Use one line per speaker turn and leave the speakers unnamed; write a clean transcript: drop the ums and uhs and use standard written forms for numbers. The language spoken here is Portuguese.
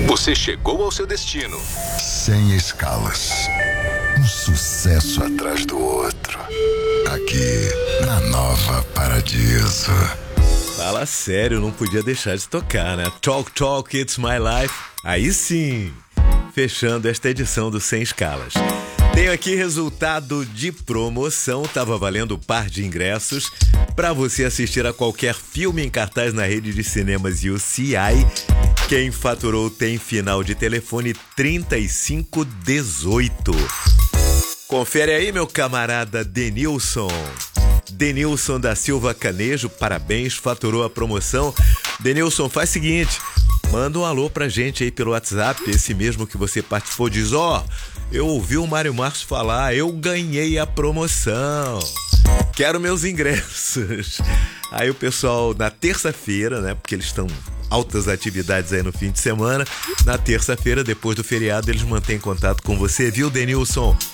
Você chegou ao seu destino.
Sem escalas. Um sucesso atrás do outro. Aqui, na Nova Paradiso.
Fala sério, não podia deixar de tocar, né? Talk Talk, It's My Life. Aí sim, fechando esta edição do Sem Escalas. Tenho aqui resultado de promoção. Tava valendo par de ingressos para você assistir a qualquer filme em cartaz na rede de cinemas UCI. Quem faturou tem final de telefone 3518. Confere aí, meu camarada Denilson. Denilson da Silva Canejo, parabéns, faturou a promoção. Denilson, faz o seguinte, manda um alô pra gente aí pelo WhatsApp, esse mesmo que você participou, diz, eu ouvi o Mário Marcos falar, eu ganhei a promoção, quero meus ingressos. Aí o pessoal, na terça-feira, né, porque eles estão altas atividades aí no fim de semana, na terça-feira, depois do feriado, eles mantêm contato com você, viu, Denilson?